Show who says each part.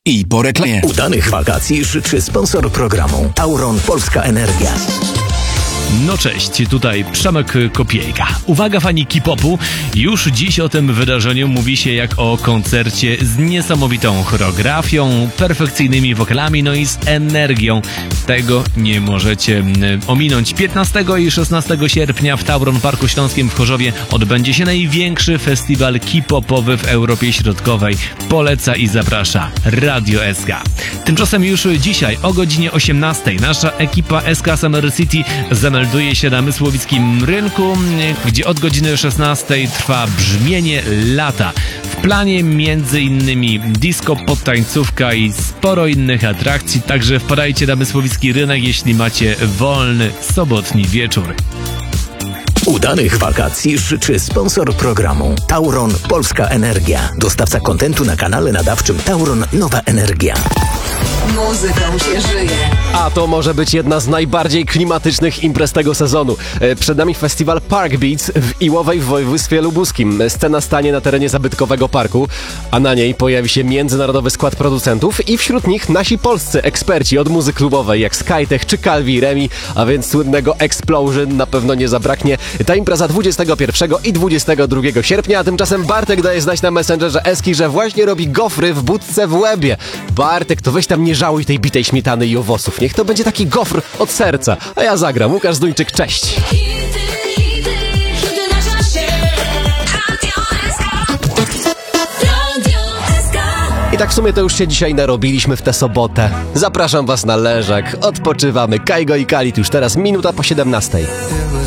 Speaker 1: I po reklamie.
Speaker 2: Udanych wakacji życzy sponsor programu Tauron Polska Energia.
Speaker 3: No cześć, tutaj Przemek Kopiejka. Uwaga fani K-popu, już dziś o tym wydarzeniu mówi się jak o koncercie z niesamowitą choreografią, perfekcyjnymi wokalami, no i z energią. Tego nie możecie ominąć. 15 i 16 sierpnia w Tauron Parku Śląskim w Chorzowie odbędzie się największy festiwal K-popowy w Europie Środkowej. Poleca i zaprasza Radio SK. Tymczasem już dzisiaj o godzinie 18 nasza ekipa SK Summer City zamelduje się na Mysłowickim Rynku, gdzie od godziny 16 trwa brzmienie lata. W planie m.in. disco, podtańcówka i sporo innych atrakcji, także wpadajcie na Mysłowicki Rynek, jeśli macie wolny sobotni wieczór.
Speaker 2: Udanych wakacji życzy sponsor programu Tauron Polska Energia. Dostawca kontentu na kanale nadawczym Tauron Nowa Energia.
Speaker 4: Muzyką się żyje.
Speaker 5: A to może być jedna z najbardziej klimatycznych imprez tego sezonu. Przed nami festiwal Park Beats w Iłowej w województwie lubuskim. Scena stanie na terenie zabytkowego parku, a na niej pojawi się międzynarodowy skład producentów i wśród nich nasi polscy eksperci od muzyki klubowej jak Skytech czy Calvi Remi, a więc słynnego Explosion na pewno nie zabraknie. Ta impreza 21 i 22 sierpnia, a tymczasem Bartek daje znać na Messengerze Eski, że właśnie robi gofry w budce w Łebie. Bartek, to weź tam nie żałuj tej bitej śmietany i owoców. Niech to będzie taki gofr od serca. A ja zagram. Łukasz Zduńczyk, cześć. I tak w sumie to już się dzisiaj narobiliśmy w tę sobotę. Zapraszam was na leżak. Odpoczywamy. Kajgo i Kalit już teraz minuta po 17.